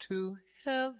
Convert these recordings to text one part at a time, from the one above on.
to heaven.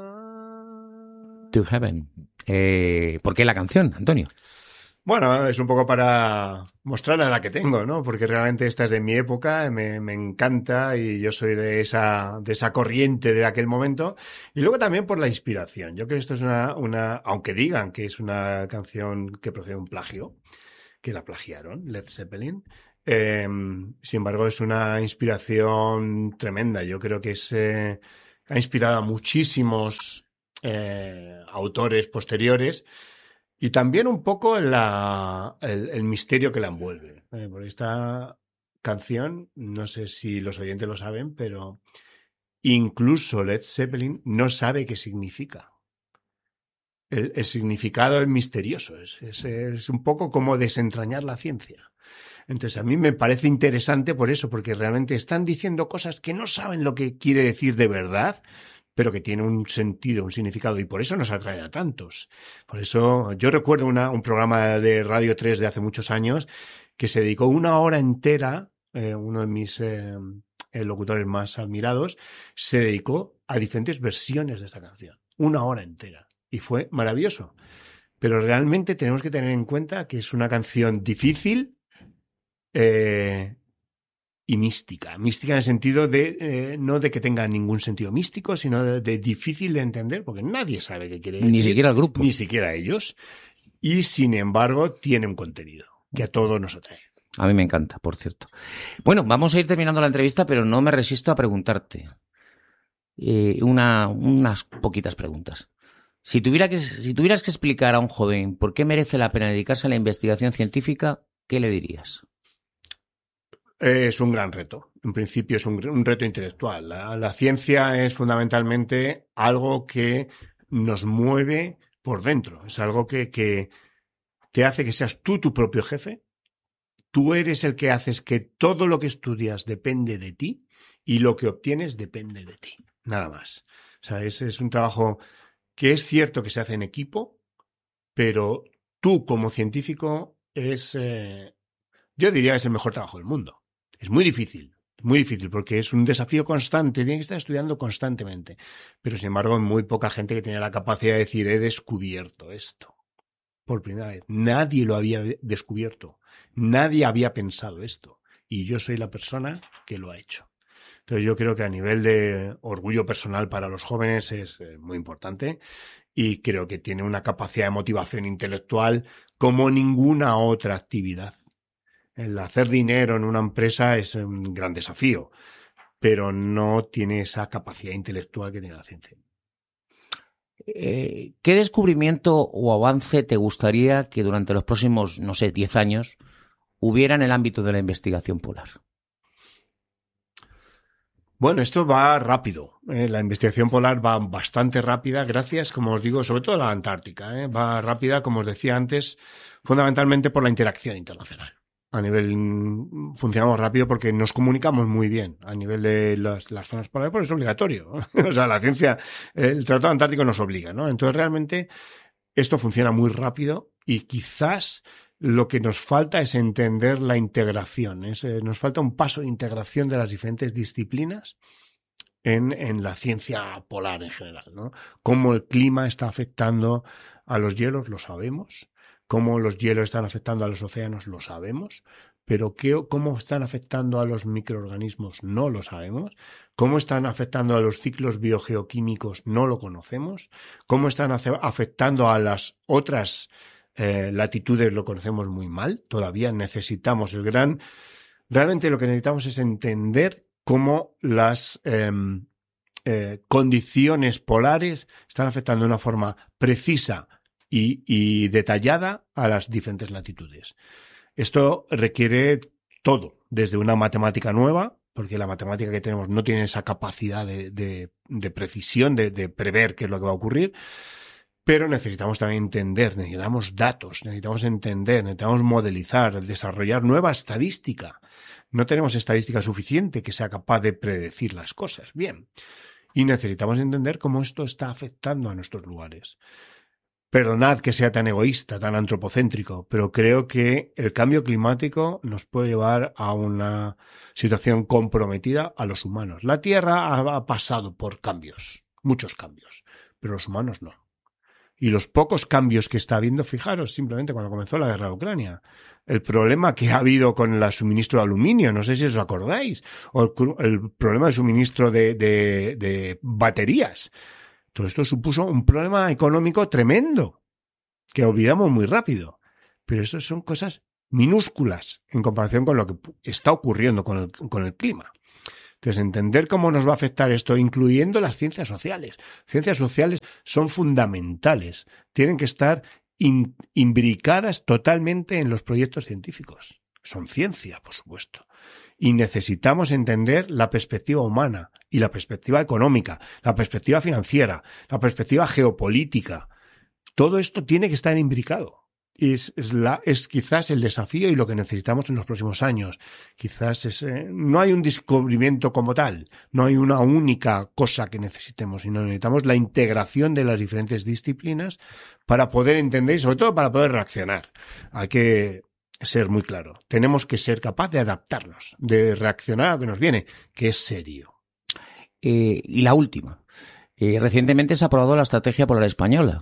To Heaven. ¿Por qué la canción, Antonio? Bueno, es un poco para mostrar la edad que tengo, ¿no? Porque realmente esta es de mi época, me encanta y yo soy de esa corriente de aquel momento. Y luego también por la inspiración. Yo creo que esto es aunque digan que es una canción que procede de un plagio, que la plagiaron, Led Zeppelin. Sin embargo, es una inspiración tremenda. Yo creo que ha inspirado a muchísimos autores posteriores. Y también un poco el misterio que la envuelve. Por esta canción, no sé si los oyentes lo saben, pero incluso Led Zeppelin no sabe qué significa. El significado es misterioso. Es un poco como desentrañar la ciencia. Entonces, a mí me parece interesante por eso, porque realmente están diciendo cosas que no saben lo que quiere decir de verdad, pero que tiene un sentido, un significado, y por eso nos atrae a tantos. Por eso yo recuerdo un programa de Radio 3 de hace muchos años que se dedicó una hora entera, uno de mis locutores más admirados, se dedicó a diferentes versiones de esta canción. Una hora entera. Y fue maravilloso. Pero realmente tenemos que tener en cuenta que es una canción difícil, y mística en el sentido de no de que tenga ningún sentido místico, sino de difícil de entender, porque nadie sabe qué quiere decir. Ni siquiera el grupo. Ni siquiera ellos. Y sin embargo, tiene un contenido que a todos nos atrae. A mí me encanta, por cierto. Bueno, vamos a ir terminando la entrevista, pero no me resisto a preguntarte unas poquitas preguntas. Si tuvieras que explicar a un joven por qué merece la pena dedicarse a la investigación científica, ¿qué le dirías? Es un gran reto. En principio es un reto intelectual. La ciencia es fundamentalmente algo que nos mueve por dentro. Es algo que te hace que seas tú tu propio jefe. Tú eres el que haces que todo lo que estudias depende de ti y lo que obtienes depende de ti. Nada más. O sea, es un trabajo que es cierto que se hace en equipo, pero tú como científico yo diría que es el mejor trabajo del mundo. Es muy difícil porque es un desafío constante, tiene que estar estudiando constantemente. Pero sin embargo, hay muy poca gente que tiene la capacidad de decir, he descubierto esto por primera vez. Nadie lo había descubierto, nadie había pensado esto y yo soy la persona que lo ha hecho. Entonces yo creo que a nivel de orgullo personal para los jóvenes es muy importante y creo que tiene una capacidad de motivación intelectual como ninguna otra actividad. El hacer dinero en una empresa es un gran desafío, pero no tiene esa capacidad intelectual que tiene la ciencia. ¿Qué descubrimiento o avance te gustaría que durante los próximos, 10 años hubiera en el ámbito de la investigación polar? Bueno, esto va rápido. La investigación polar va bastante rápida, gracias, como os digo, sobre todo la Antártica. Va rápida, como os decía antes, fundamentalmente por la interacción internacional. A nivel funcionamos rápido porque nos comunicamos muy bien a nivel de las zonas polares, porque es obligatorio. O sea, la ciencia, el Tratado Antártico nos obliga, ¿no? Entonces, realmente, esto funciona muy rápido y quizás lo que nos falta es entender la integración. Nos falta un paso de integración de las diferentes disciplinas en la ciencia polar en general, ¿no? Cómo el clima está afectando a los hielos, lo sabemos. Cómo los hielos están afectando a los océanos, lo sabemos, pero cómo están afectando a los microorganismos, no lo sabemos. Cómo están afectando a los ciclos biogeoquímicos, no lo conocemos. Cómo están afectando a las otras latitudes, lo conocemos muy mal. Todavía necesitamos realmente lo que necesitamos es entender cómo las condiciones polares están afectando de una forma precisa y detallada a las diferentes latitudes. Esto requiere todo, desde una matemática nueva, porque la matemática que tenemos no tiene esa capacidad de precisión, de prever qué es lo que va a ocurrir, pero necesitamos también entender, necesitamos datos, necesitamos entender, necesitamos modelizar, desarrollar nueva estadística. No tenemos estadística suficiente que sea capaz de predecir las cosas. Bien. Y necesitamos entender cómo esto está afectando a nuestros lugares. Perdonad que sea tan egoísta, tan antropocéntrico, pero creo que el cambio climático nos puede llevar a una situación comprometida a los humanos. La Tierra ha pasado por cambios, muchos cambios, pero los humanos no. Y los pocos cambios que está habiendo, fijaros, simplemente cuando comenzó la guerra de Ucrania, el problema que ha habido con el suministro de aluminio, no sé si os acordáis, o el problema de suministro de baterías. Todo esto supuso un problema económico tremendo, que olvidamos muy rápido. Pero eso son cosas minúsculas en comparación con lo que está ocurriendo con el clima. Entonces, entender cómo nos va a afectar esto, incluyendo las ciencias sociales. Ciencias sociales son fundamentales. Tienen que estar imbricadas totalmente en los proyectos científicos. Son ciencia, por supuesto. Y necesitamos entender la perspectiva humana y la perspectiva económica, la perspectiva financiera, la perspectiva geopolítica. Todo esto tiene que estar imbricado. Es quizás el desafío y lo que necesitamos en los próximos años. Quizás no hay un descubrimiento como tal, no hay una única cosa que necesitemos, sino necesitamos la integración de las diferentes disciplinas para poder entender y sobre todo para poder reaccionar. Hay que ser muy claro. Tenemos que ser capaces de adaptarnos, de reaccionar a lo que nos viene, que es serio. Y la última. Recientemente se ha aprobado la Estrategia Polar Española.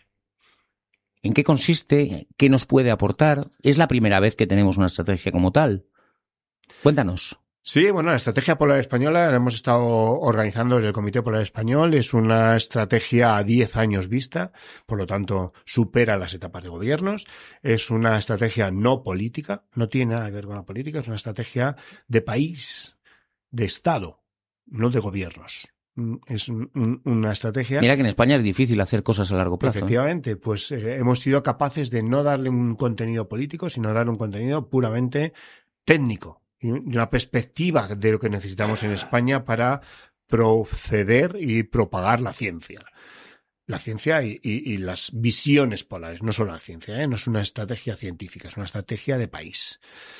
¿En qué consiste? ¿Qué nos puede aportar? ¿Es la primera vez que tenemos una estrategia como tal? Cuéntanos. Sí, bueno, la Estrategia Polar Española la hemos estado organizando desde el Comité Polar Español. Es una estrategia a 10 años vista, por lo tanto supera las etapas de gobiernos. Es una estrategia no política, no tiene nada que ver con la política, es una estrategia de país, de Estado, no de gobiernos. Es una estrategia... Mira que en España es difícil hacer cosas a largo plazo. Efectivamente, pues hemos sido capaces de no darle un contenido político, sino darle un contenido puramente técnico. Y una perspectiva de lo que necesitamos en España para proceder y propagar la ciencia. La ciencia y las visiones polares, no solo la ciencia, no es una estrategia científica, es una estrategia de país.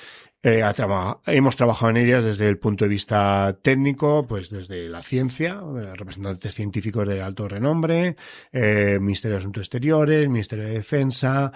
Hemos trabajado en ellas desde el punto de vista técnico, pues desde la ciencia, representantes científicos de alto renombre, Ministerio de Asuntos Exteriores, Ministerio de Defensa,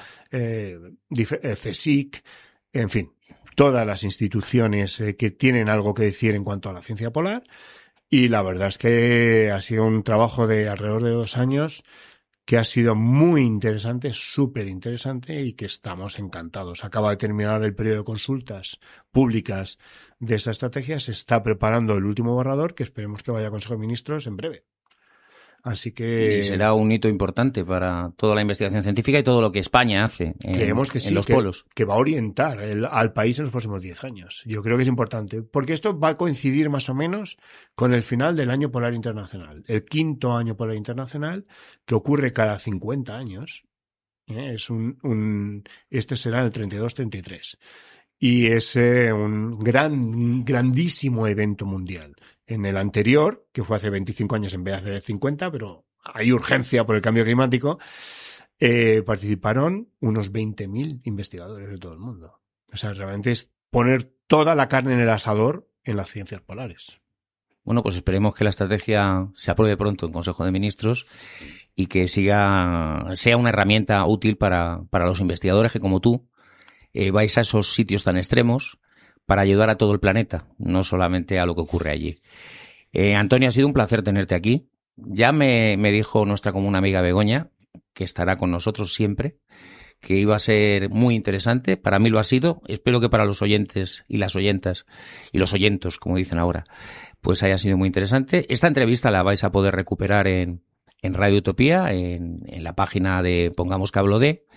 CSIC, en fin, todas las instituciones que tienen algo que decir en cuanto a la ciencia polar. Y la verdad es que ha sido un trabajo de alrededor de 2 años que ha sido muy interesante, súper interesante y que estamos encantados. Acaba de terminar el periodo de consultas públicas de esa estrategia. Se está preparando el último borrador que esperemos que vaya a Consejo de Ministros en breve. Así que... Y será un hito importante para toda la investigación científica y todo lo que España hace creemos que sí, en los polos. Que va a orientar al país en los próximos 10 años. Yo creo que es importante, porque esto va a coincidir más o menos con el final del Año Polar Internacional, el 5º Año Polar Internacional, que ocurre cada 50 años. Es este será el 32-33. Y es un grandísimo evento mundial. En el anterior, que fue hace 25 años en vez de hace 50, pero hay urgencia por el cambio climático, participaron unos 20.000 investigadores de todo el mundo. O sea, realmente es poner toda la carne en el asador en las ciencias polares. Bueno, pues esperemos que la estrategia se apruebe pronto en Consejo de Ministros y que sea una herramienta útil para los investigadores que, como tú, vais a esos sitios tan extremos para ayudar a todo el planeta, no solamente a lo que ocurre allí. Antonio, ha sido un placer tenerte aquí. Ya me dijo nuestra común amiga Begoña, que estará con nosotros siempre, que iba a ser muy interesante. Para mí lo ha sido. Espero que para los oyentes y las oyentas y los oyentos, como dicen ahora, pues haya sido muy interesante. Esta entrevista la vais a poder recuperar en Radio Utopía, en la página de Pongamos que hablo de.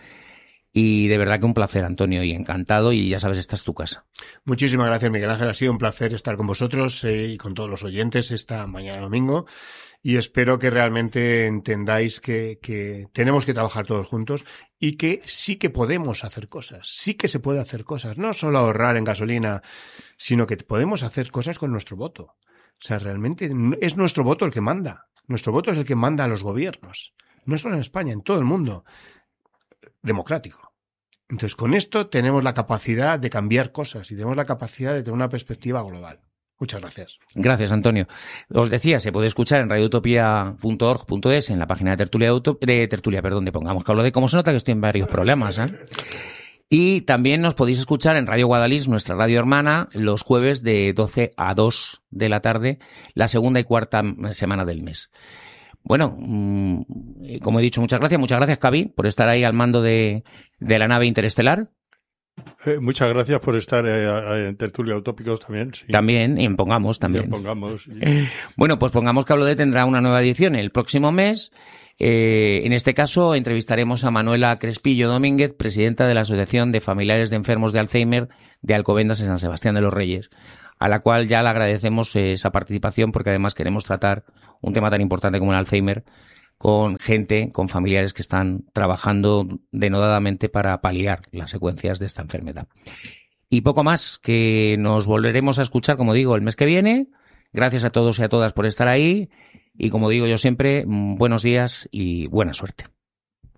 Y de verdad que un placer, Antonio, y encantado, y ya sabes, esta es tu casa. Muchísimas gracias, Miguel Ángel. Ha sido un placer estar con vosotros y con todos los oyentes esta mañana domingo. Y espero que realmente entendáis que tenemos que trabajar todos juntos y que sí que podemos hacer cosas. Sí que se puede hacer cosas. No solo ahorrar en gasolina, sino que podemos hacer cosas con nuestro voto. O sea, realmente es nuestro voto el que manda. Nuestro voto es el que manda a los gobiernos. No solo en España, en todo el mundo. Democrático. Entonces, con esto tenemos la capacidad de cambiar cosas y tenemos la capacidad de tener una perspectiva global. Muchas gracias. Gracias, Antonio. Os decía, se puede escuchar en radioutopia.org.es, en la página de Tertulia, de Pongamos que hablo de. Como se nota que estoy en varios problemas, ¿eh? Y también nos podéis escuchar en Radio Guadalís, nuestra radio hermana, los jueves de 12 a 2 de la tarde, la segunda y cuarta semana del mes. Bueno, como he dicho, muchas gracias, Cavi, por estar ahí al mando de la nave interestelar. Muchas gracias por estar en Tertulia Utópicos también. Sí. También, y en Pongamos también. Sí. Bueno, pues Pongamos que hablo de tendrá una nueva edición el próximo mes. En este caso entrevistaremos a Manuela Crespillo Domínguez, presidenta de la Asociación de Familiares de Enfermos de Alzheimer de Alcobendas en San Sebastián de los Reyes, a la cual ya le agradecemos esa participación porque además queremos tratar un tema tan importante como el Alzheimer con gente, con familiares que están trabajando denodadamente para paliar las secuencias de esta enfermedad. Y poco más, que nos volveremos a escuchar, como digo, el mes que viene. Gracias a todos y a todas por estar ahí. Y como digo yo siempre, buenos días y buena suerte.